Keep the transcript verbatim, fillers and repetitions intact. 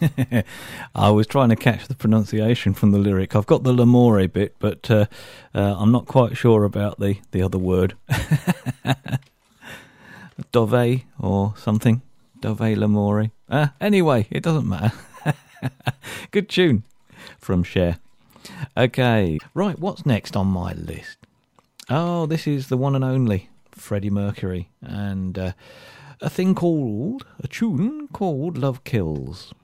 I was trying to catch the pronunciation from the lyric. I've got the L'amore bit, but uh, uh, I'm not quite sure about the, the other word. Dove or something. Dove L'amore. Uh, anyway, it doesn't matter. Good tune from Cher. Okay, right, what's next on my list? Oh, this is the one and only Freddie Mercury, and uh, a thing called, a tune called Love Kills.